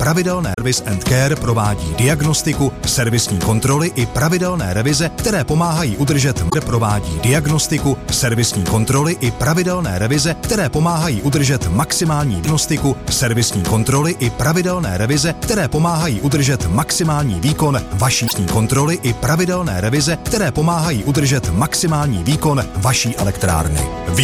pravidelné Service and Care provádí diagnostiku, servisní kontroly i pravidelné revize, které pomáhají udržet maximální výkon vaší elektrárny.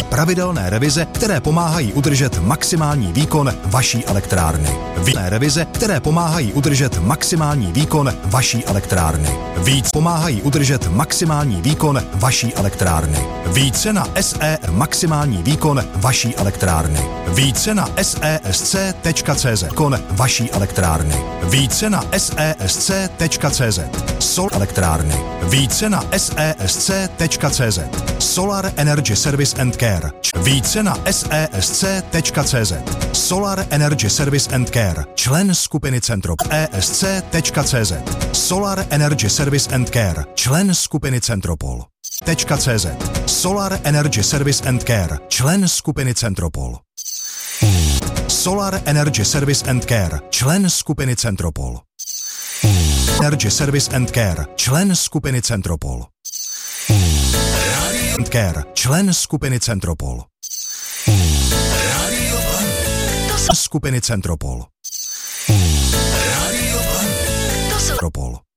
Více na maximální výkon vaší elektrárny. Více na sesc.cz vaší elektrárny. Více na sesc.cz Sol elektrárny. Více na sesc.cz Solar Energy Service and Care. Více na sesc.cz Solar Energy Service and Care. Člen skupiny Centropol. esc.cz Solar Energy Service and Care. Člen skupiny Centropol. .cz Solar Energy Service and Care. Člen skupiny Centropol. Solar Energy Service and Care. Člen skupiny Centropol. Energy Service and Care. Člen skupiny Centropol. Care. Člen skupiny Centropol. Skupiny Centropol. Centropol.